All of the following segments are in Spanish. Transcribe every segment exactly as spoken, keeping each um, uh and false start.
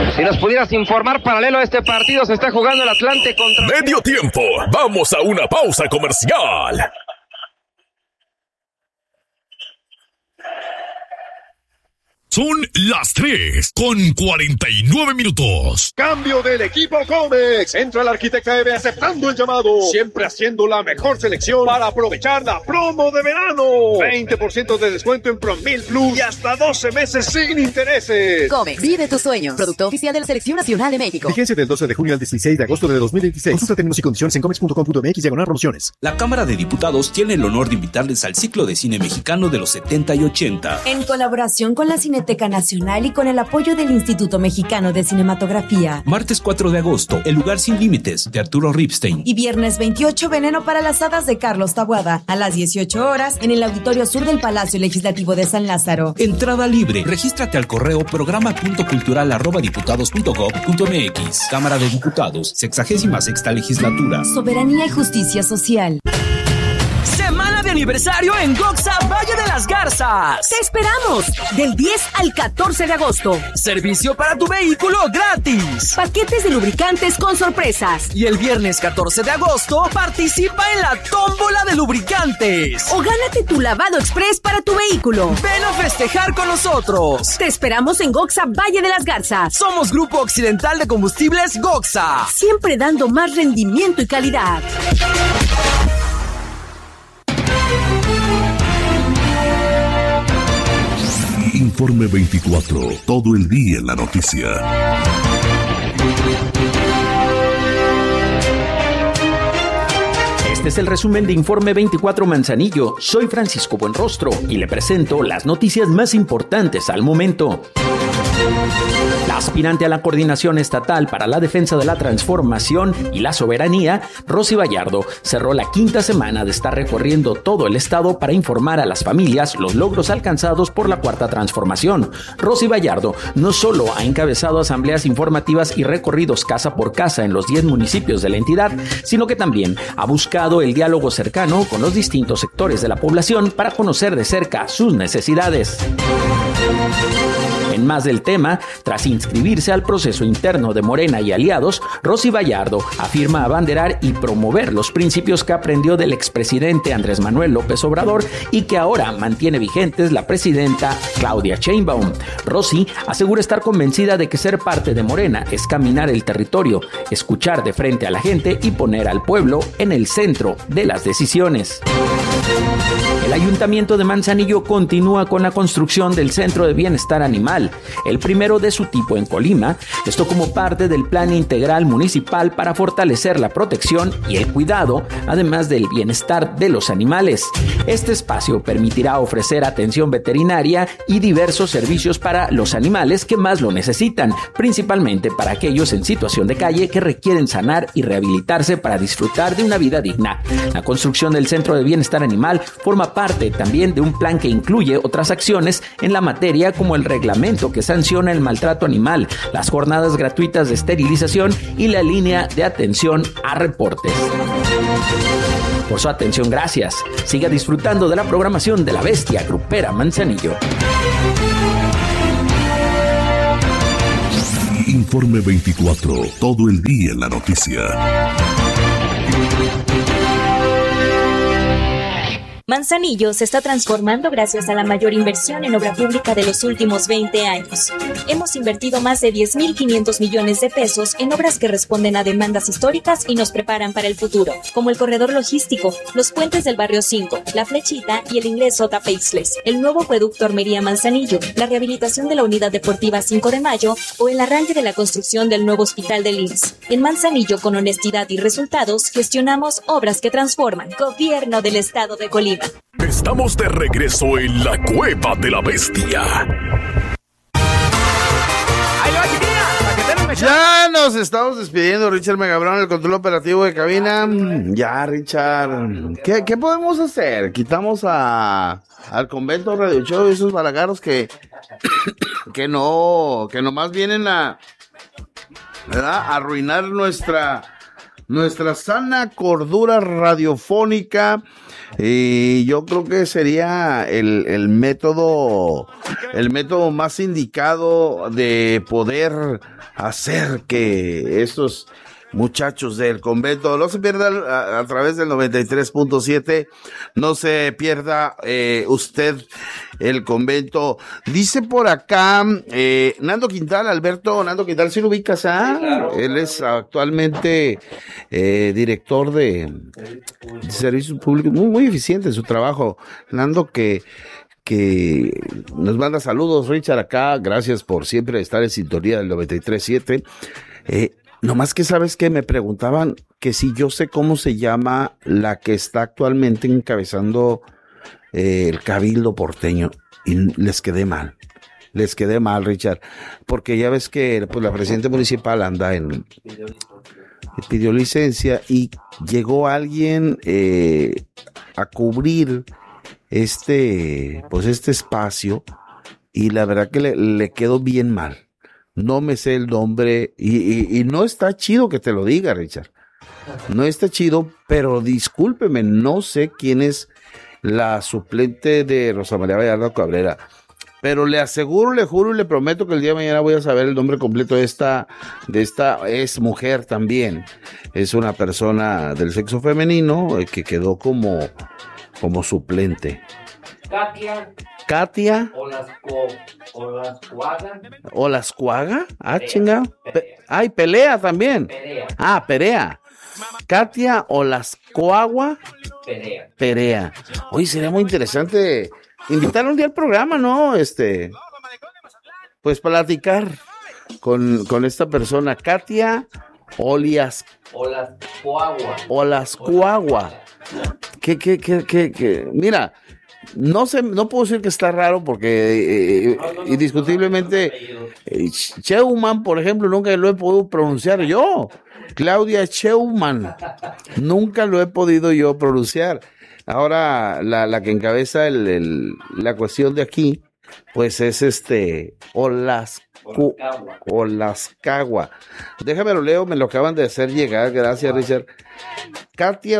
Si nos pudieras informar, paralelo a este partido se está jugando el Atlante contra... Medio tiempo, vamos a una pausa comercial. Son las tres con cuarenta y nueve minutos. Cambio del equipo Comex. Entra el Arquitecta Eve aceptando el llamado. Siempre haciendo la mejor selección para aprovechar la promo de verano. veinte por ciento de descuento en Promil Plus y hasta doce meses sin intereses. Comex, vive tus sueños. Producto oficial de la Selección Nacional de México. Vigencia del doce de junio al dieciséis de agosto de dos mil veintiséis. Consulta términos y condiciones en comex punto com punto mx diagonal promociones. La Cámara de Diputados tiene el honor de invitarles al ciclo de cine mexicano de los setenta y ochenta. En colaboración con la Cineteca Nacional y con el apoyo del Instituto Mexicano de Cinematografía. Martes cuatro de agosto, El lugar sin límites, de Arturo Ripstein. Y viernes veintiocho, Veneno para las hadas, de Carlos Taboada, a las dieciocho horas, en el Auditorio Sur del Palacio Legislativo de San Lázaro. Entrada libre. Regístrate al correo programa punto cultural arroba diputados punto gob punto mx. Cámara de Diputados, sexagésima sexta legislatura. Soberanía y justicia social. Semana de aniversario en Goxa Valle de las Garzas. ¡Te esperamos! Del diez al catorce de agosto. Servicio para tu vehículo gratis. Paquetes de lubricantes con sorpresas. Y el viernes catorce de agosto, participa en la tómbola de lubricantes. O gánate tu lavado express para tu vehículo. Ven a festejar con nosotros. Te esperamos en Goxa Valle de las Garzas. Somos Grupo Occidental de Combustibles Goxa. Siempre dando más rendimiento y calidad. Informe veinticuatro, todo el día en la noticia. Este es el resumen de Informe veinticuatro Manzanillo. Soy Francisco Buenrostro y le presento las noticias más importantes al momento. La aspirante a la Coordinación Estatal para la Defensa de la Transformación y la Soberanía, Rosy Vallardo, cerró la quinta semana de estar recorriendo todo el estado para informar a las familias los logros alcanzados por la Cuarta Transformación. Rosy Vallardo no solo ha encabezado asambleas informativas y recorridos casa por casa en los diez municipios de la entidad, sino que también ha buscado el diálogo cercano con los distintos sectores de la población para conocer de cerca sus necesidades. En más del tema, tras inscribirse al proceso interno de Morena y aliados, Rosy Vallardo afirma abanderar y promover los principios que aprendió del expresidente Andrés Manuel López Obrador y que ahora mantiene vigentes la presidenta Claudia Sheinbaum. Rosy asegura estar convencida de que ser parte de Morena es caminar el territorio, escuchar de frente a la gente y poner al pueblo en el centro de las decisiones. El Ayuntamiento de Manzanillo continúa con la construcción del Centro de Bienestar Animal, el primero de su tipo en Colima, esto como parte del Plan Integral Municipal para fortalecer la protección y el cuidado, además del bienestar de los animales. Este espacio permitirá ofrecer atención veterinaria y diversos servicios para los animales que más lo necesitan, principalmente para aquellos en situación de calle que requieren sanar y rehabilitarse para disfrutar de una vida digna. La construcción del Centro de Bienestar Animal forma parte también de un plan que incluye otras acciones en la materia como el reglamento que sanciona el maltrato animal, las jornadas gratuitas de esterilización y la línea de atención a reportes. Por su atención, gracias. Siga disfrutando de la programación de La Bestia Grupera Manzanillo. Informe veinticuatro, todo el día en la noticia. Manzanillo se está transformando gracias a la mayor inversión en obra pública de los últimos veinte años. Hemos invertido más de diez mil quinientos millones de pesos en obras que responden a demandas históricas y nos preparan para el futuro, como el corredor logístico, los puentes del barrio cinco, la Flechita y el ingreso Tapeixles, el nuevo acueducto Armería-Manzanillo, la rehabilitación de la unidad deportiva cinco de mayo o el arranque de la construcción del nuevo hospital del I M S S. En Manzanillo, con honestidad y resultados, gestionamos obras que transforman. Gobierno del Estado de Colima. Estamos de regreso en la Cueva de la Bestia. Ya nos estamos despidiendo, Richard Megabrón, el control operativo de cabina. Ya, Richard, ¿qué, qué podemos hacer? Quitamos a al convento Radio Show y esos balagarros que que no, que nomás vienen a, ¿verdad?, a arruinar nuestra nuestra sana cordura radiofónica. Y yo creo que sería el, el método, el método más indicado de poder hacer que estos muchachos del convento no se pierdan a, a través del noventa y tres punto siete, no se pierda eh, usted el convento. Dice por acá eh, Nando Quintal, Alberto Nando Quintal, ¿sí lo ubicas? ¿Ah? Sí, claro. Él es actualmente eh, director de, de servicios públicos, muy, muy eficiente en su trabajo. Nando, que que nos manda saludos, Richard, acá, gracias por siempre estar en sintonía del noventa y tres punto siete. Eh, nomás que sabes que me preguntaban que si yo sé cómo se llama la que está actualmente encabezando eh, el Cabildo porteño, y les quedé mal, les quedé mal, Richard, porque ya ves que pues, la presidenta municipal anda en, pidió licencia y llegó alguien eh, a cubrir este, pues este espacio, y la verdad que le, le quedó bien mal. No me sé el nombre, y, y, y no está chido que te lo diga, Richard. No está chido, pero discúlpeme, no sé quién es la suplente de Rosa María Vallardo Cabrera. Pero le aseguro, le juro y le prometo que el día de mañana voy a saber el nombre completo de esta, de esta es mujer también. Es una persona del sexo femenino eh, que quedó como, como suplente. Katia. Katia. Olascuaga. ¿Olascuaga? Ah, chinga. Pe- Ay, Pelea también. Perea. Ah, Perea. Katia Olascuagua. Perea. Perea. Oye, sería muy interesante invitarla un día al programa, ¿no? Este, pues platicar con, con esta persona, Katia Olias. Olascuagua. Olascuagua. ¿Qué, qué, qué, qué, qué? Mira, no sé, no puedo decir que está raro porque eh, indiscutiblemente eh, Cheuman, por ejemplo, nunca lo he podido pronunciar yo. Claudia Cheuman, nunca lo he podido yo pronunciar. Ahora la, la que encabeza el, el, la cuestión de aquí, pues es este Olascu, Olascagua. Déjame lo leo, me lo acaban de hacer llegar, gracias Richard. Katia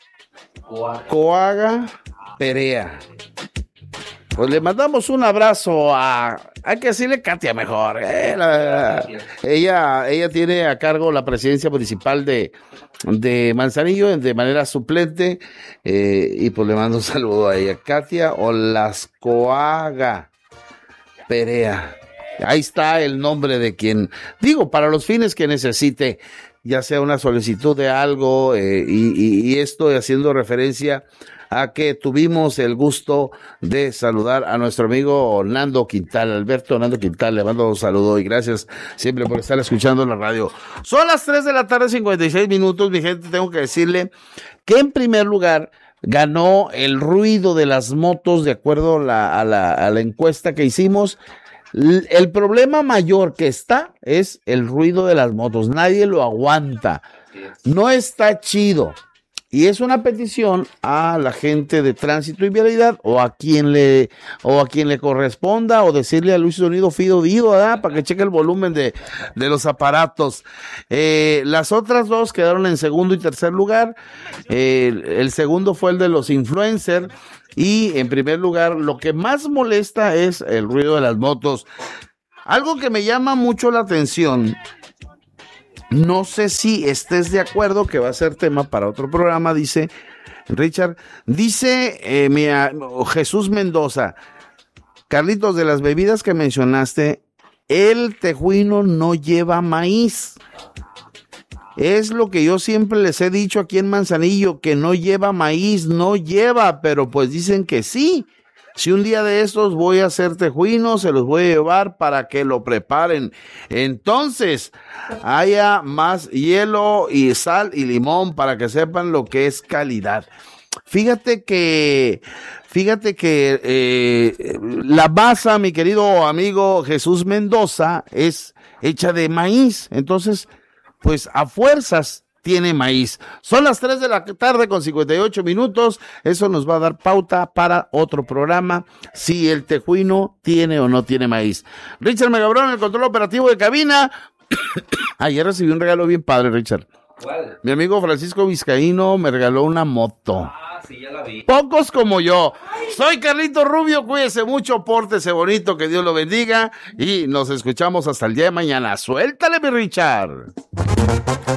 Olascoaga Perea. Pues le mandamos un abrazo a, hay que decirle Katia mejor. Eh, la, la, ella, ella tiene a cargo la presidencia municipal de, de Manzanillo de manera suplente, eh, y pues le mando un saludo a ella. Katia Olascoaga Perea. Ahí está el nombre de quien, digo, para los fines que necesite, ya sea una solicitud de algo, eh, y, y, y esto haciendo referencia a que tuvimos el gusto de saludar a nuestro amigo Nando Quintal, Alberto Nando Quintal, le mando un saludo y gracias siempre por estar escuchando la radio. Son las tres de la tarde, cincuenta y seis minutos, mi gente, tengo que decirle que en primer lugar ganó el ruido de las motos de acuerdo a la, a la, a la encuesta que hicimos. El problema mayor que está es el ruido de las motos, nadie lo aguanta, no está chido. Y es una petición a la gente de tránsito y vialidad, o a quien le, o a quien le corresponda, o decirle a Luis Sonido Fido Dido, ¿verdad? Para que cheque el volumen de, de los aparatos. Eh, las otras dos quedaron en segundo y tercer lugar. Eh, el, el segundo fue el de los influencers. Y en primer lugar, lo que más molesta es el ruido de las motos. Algo que me llama mucho la atención, no sé si estés de acuerdo, que va a ser tema para otro programa, dice Richard, dice eh, mi, Jesús Mendoza, Carlitos, de las bebidas que mencionaste, el tejuino no lleva maíz. Es lo que yo siempre les he dicho aquí en Manzanillo, que no lleva maíz, no lleva, pero pues dicen que sí. Si un día de estos voy a hacer tejuino, se los voy a llevar para que lo preparen. Entonces, haya más hielo y sal y limón para que sepan lo que es calidad. Fíjate que, fíjate que eh, la masa, mi querido amigo Jesús Mendoza, es hecha de maíz. Entonces, pues a fuerzas tiene maíz. Son las tres de la tarde con cincuenta y ocho minutos. Eso nos va a dar pauta para otro programa, si el tejuino tiene o no tiene maíz. Richard Megabrón, el control operativo de cabina. Ayer recibí un regalo bien padre, Richard. ¿Cuál? Mi amigo Francisco Vizcaíno me regaló una moto. Ah, sí, ya la vi. Pocos como yo. Soy Carlito Rubio, cuídese mucho, pórtese bonito, que Dios lo bendiga y nos escuchamos hasta el día de mañana. Suéltale, mi Richard.